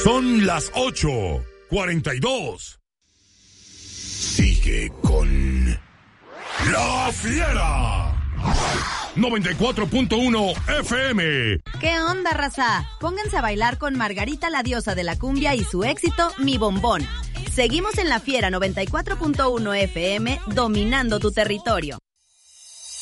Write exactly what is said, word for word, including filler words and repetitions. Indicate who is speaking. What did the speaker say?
Speaker 1: Son las ocho cuarenta y dos. Sigue con La Fiera. noventa y cuatro punto uno F M.
Speaker 2: ¿Qué onda, raza? Pónganse a bailar con Margarita, la diosa de la cumbia, y su éxito, Mi Bombón. Seguimos en La Fiera noventa y cuatro punto uno F M, dominando tu territorio.